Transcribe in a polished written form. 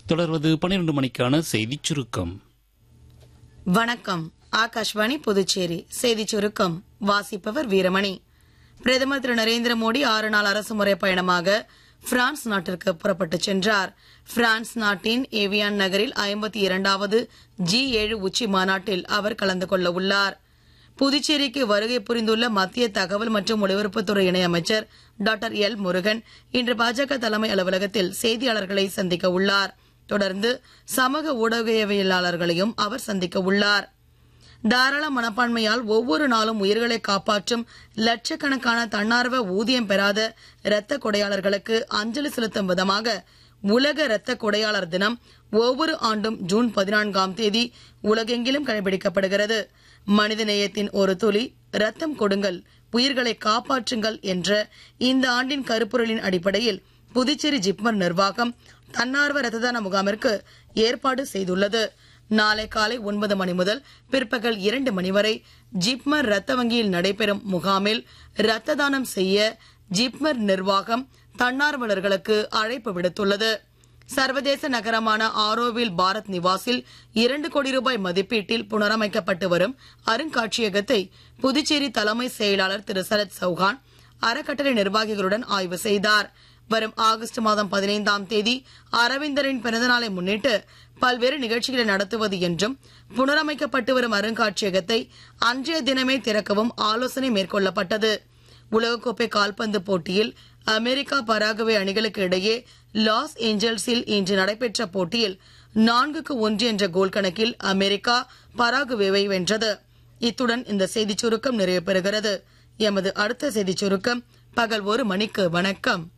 தொடர்வது 12 மணிக்கான செய்திச் சுருக்கம். வணக்கம். ஆகாஷ்வாணி புதுச்சேரி செய்திச் சுருக்கம் வாசிப்பவர் வீரமணி. பிரதமர் திரு நரேந்திர மோடி 6 நாள் அரசுமுறை பயணமாக பிரான்ஸ் நாட்டிற்கு புறப்பட்டுச் சென்றார். பிரான்ஸ் நாட்டின் ஏவியான் நகரில் 52வது G7 உச்சி மாநாட்டில் அவர் கலந்து கொள்ள உள்ளார். புதுச்சேரிக்கு வருகை புரிந்துள்ள மத்திய தகவல் மற்றும் ஒலிபரப்புத்துறை இணையமைச்சர் டாக்டர் எல் முருகன் இன்று பாஜக தலைமை அலுவலகத்தில் செய்தியாளர்களை சந்திக்க உள்ளார். தொடர்ந்து சமூக ஊடகவியலாளர்களையும் அவர் சந்திக்க உள்ளார். தாராள மனப்பான்மையால் ஒவ்வொரு நாளும் உயிர்களை காப்பாற்றும் லட்சக்கணக்கான தன்னார்வ ஊதியம் பெறாத இரத்த கொடையாளர்களுக்கு அஞ்சலி செலுத்தும் விதமாக உலக இரத்த கொடையாளர் தினம் ஒவ்வொரு ஆண்டும் ஜூன் 14ஆம் தேதி உலகெங்கிலும் கடைபிடிக்கப்படுகிறது. மனித நேயத்தின் ஒரு துளி ரத்தம் கொடுங்கள், உயிர்களை காப்பாற்றுங்கள் என்ற இந்த ஆண்டின் கருப்பொருளின் அடிப்படையில் புதுச்சேரி ஜிப்மர் நிர்வாகம் தன்னார்வ ரத்த தான முகாமிற்கு ஏற்பாடு செய்துள்ளது. நாளை காலை 9 மணி முதல் பிற்பகல் 2 மணி வரை ஜிப்மர் ரத்த வங்கியில் நடைபெறும் முகாமில் ரத்த தானம் செய்ய ஜிப்மர் நிர்வாகம் தன்னார்வலர்களுக்கு அழைப்பு விடுத்துள்ளது. சர்வதேச நகரமான ஆரோவில் பாரத் நிவாசில் 2 கோடி ரூபாய் மதிப்பீட்டில் புனரமைக்கப்பட்டு வரும் அருங்காட்சியகத்தை புதுச்சேரி தலைமை செயலாளர் திரு சரத் சௌஹான் அறக்கட்டளை நிர்வாகிகளுடன் ஆய்வு செய்தார். வரும் ஆகஸ்ட் மாதம் 15ஆம் தேதி அரவிந்தரின் பிறந்தநாளை முன்னிட்டு பல்வேறு நிகழ்ச்சிகளை நடத்துவது என்றும் புனரமைக்கப்பட்டு வரும் அருங்காட்சியகத்தை அன்றைய தினமே திறக்கவும் ஆலோசனை மேற்கொள்ளப்பட்டது. உலகக்கோப்பை கால்பந்து போட்டியில் அமெரிக்கா பராகுவே அணிகளுக்கு இடையே லாஸ் ஏஞ்சல்ஸில் இன்று நடைபெற்ற போட்டியில் 4-1 என்ற கோல் கணக்கில் அமெரிக்கா பராகுவேவை வென்றது. இத்துடன் இந்த செய்திச் சுருக்கம் நிறைவு பெறுகிறது. எமது அடுத்த செய்திச் சுருக்கம் பகல் 1 மணிக்கு. வணக்கம்.